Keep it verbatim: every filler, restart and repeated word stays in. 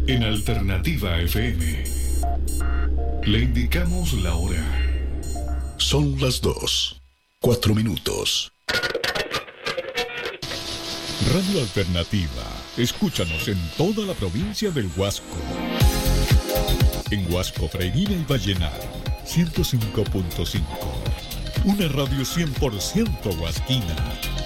En Alternativa F M le indicamos la hora. Son las dos, cuatro minutos. Radio Alternativa. Escúchanos en toda la provincia del Huasco. En Huasco, Freirina y Vallenar, ciento cinco punto cinco. Una radio cien por ciento huasquina.